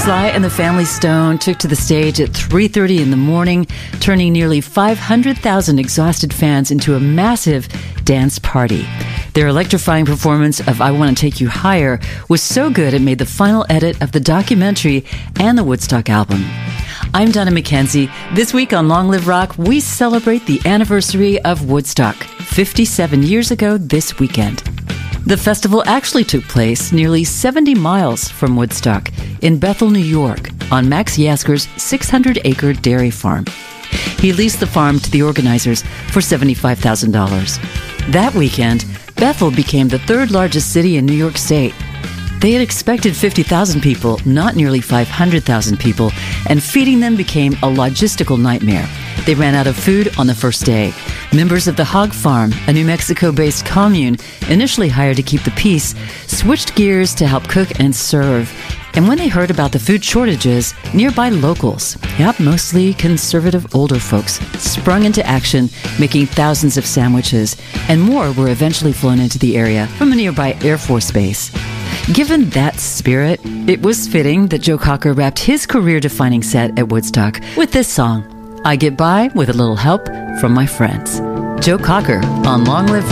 Sly and the Family Stone took to the stage at 3:30 in the morning, turning nearly 500,000 exhausted fans into a massive dance party. Their electrifying performance of I Want to Take You Higher was so good it made the final edit of the documentary and the Woodstock album. I'm Donna McKenzie. This week on Long Live Rock, we celebrate the anniversary of Woodstock, 57 years ago this weekend. The festival actually took place nearly 70 miles from Woodstock in Bethel, New York, on Max Yasker's 600-acre dairy farm. He leased the farm to the organizers for $75,000. That weekend, Bethel became the third largest city in New York State. They had expected 50,000 people, not nearly 500,000 people, and feeding them became a logistical nightmare. They ran out of food on the first day. Members of the Hog Farm, a New Mexico-based commune initially hired to keep the peace, switched gears to help cook and serve. And when they heard about the food shortages, nearby locals, mostly conservative older folks, sprung into action, making thousands of sandwiches, and more were eventually flown into the area from a nearby Air Force base. Given that spirit, it was fitting that Joe Cocker wrapped his career-defining set at Woodstock with this song, I Get By with a Little Help from My Friends. Joe Cocker on Long Live